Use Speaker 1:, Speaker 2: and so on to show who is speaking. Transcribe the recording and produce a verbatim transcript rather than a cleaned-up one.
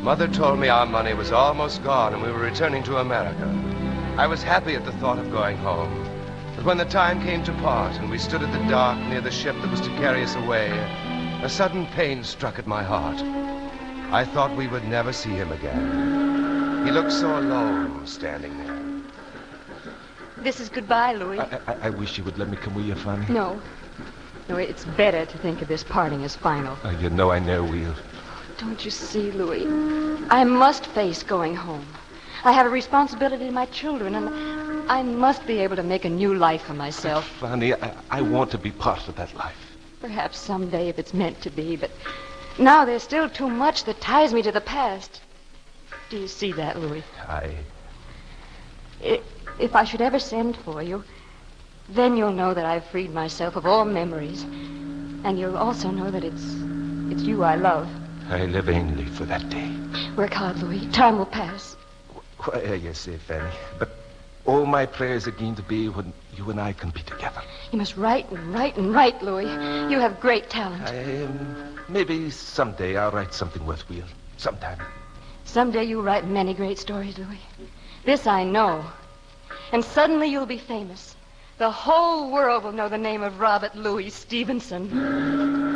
Speaker 1: Mother told me our money was almost gone and we were returning to America. I was happy at the thought of going home. But when the time came to part and we stood at the dock near the ship that was to carry us away, a sudden pain struck at my heart. I thought we would never see him again. He looked so alone standing there.
Speaker 2: This is goodbye, Louis.
Speaker 3: I, I, I wish you would let me come with you, Fanny.
Speaker 2: No. No, it's better to think of this parting as final.
Speaker 3: Uh, you know I never will.
Speaker 2: Don't you see, Louis? I must face going home. I have a responsibility to my children, and I must be able to make a new life for myself.
Speaker 3: Fanny, I, I want to be part of that life.
Speaker 2: Perhaps someday if it's meant to be, but now there's still too much that ties me to the past. Do you see that, Louis?
Speaker 3: I...
Speaker 2: It, If I should ever send for you, then you'll know that I've freed myself of all memories. And you'll also know that it's it's you I love.
Speaker 3: I live vainly for that day.
Speaker 2: Work hard, Louis. Time will pass.
Speaker 3: Why, uh, yes, uh, Fanny. But all my prayers are going to be when you and I can be together.
Speaker 2: You must write and write and write, Louis. You have great talent.
Speaker 3: I, um, maybe someday I'll write something worthwhile. Sometime.
Speaker 2: Someday you'll write many great stories, Louis. This I know. And suddenly you'll be famous. The whole world will know the name of Robert Louis Stevenson.